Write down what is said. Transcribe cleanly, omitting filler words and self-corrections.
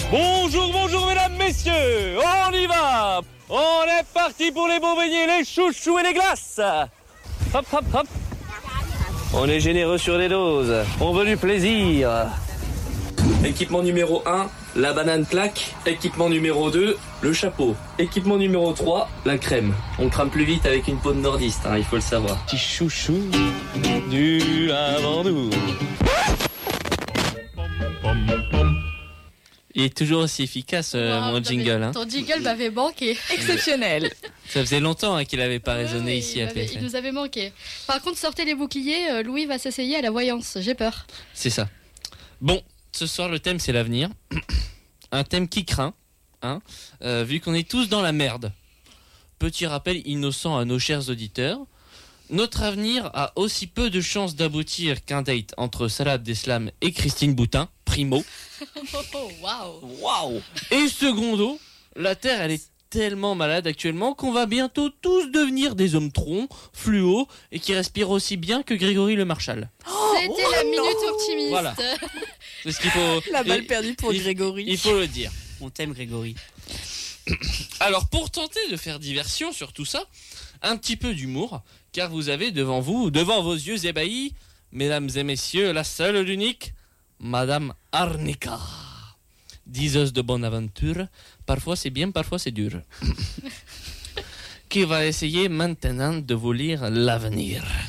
Bonjour, bonjour mesdames, messieurs, on y va. On est parti pour les beaux beignets, les chouchous et les glaces. Hop, hop, hop. On est généreux sur les doses, on veut du plaisir. Équipement numéro 1, la banane plaque. Équipement numéro 2, le chapeau. Équipement numéro 3, la crème. On crame plus vite avec une peau de nordiste, il faut le savoir. Petit chouchou du lavandou. Il est toujours aussi efficace, mon jingle. Ton jingle m'avait manqué. Exceptionnel. Ça faisait longtemps qu'il n'avait pas résonné ici à PFM. Il nous avait manqué. Par contre, sortez les boucliers, Louis va s'essayer à la voyance. J'ai peur. C'est ça. Bon, ce soir, le thème, c'est l'avenir. Un thème qui craint, vu qu'on est tous dans la merde. Petit rappel innocent à nos chers auditeurs. Notre avenir a aussi peu de chances d'aboutir qu'un date entre Salah Abdeslam et Christine Boutin, primo. Waouh. Et secondo, la Terre, elle est tellement malade actuellement qu'on va bientôt tous devenir des hommes troncs, fluo, et qui respirent aussi bien que Grégory Le Marchal. C'était la minute optimiste. Voilà. C'est ce qu'il faut. La balle perdue pour Grégory. Il faut le dire. On t'aime, Grégory. Alors, pour tenter de faire diversion sur tout ça, un petit peu d'humour, car vous avez devant vous, devant vos yeux ébahis, mesdames et messieurs, la seule, l'unique, Madame Arnica. Diseuse de bonne aventure, parfois c'est bien, parfois c'est dur. Qui va essayer maintenant de vous lire l'avenir.